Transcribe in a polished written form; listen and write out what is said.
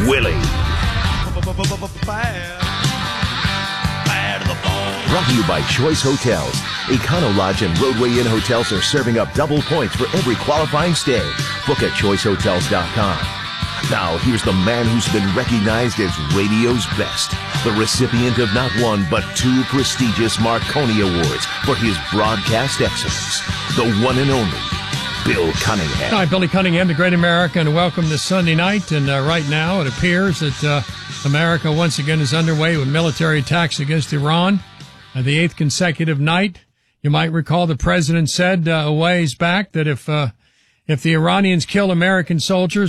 Willie. Brought to you by Choice Hotels. Econo Lodge and Roadway Inn hotels are serving up double points for every qualifying stay. Book at choicehotels.com. Now, here's the man who's been recognized as radio's best. The recipient of not one, but 2 prestigious Marconi Awards for his broadcast excellence. The one and only Bill Cunningham. Hi, Billy Cunningham, the Great American. Welcome to Sunday night. And right now, it appears that America once again is underway with military attacks against Iran. The 8th consecutive night. You might recall the president said a ways back that if the Iranians kill American soldiers,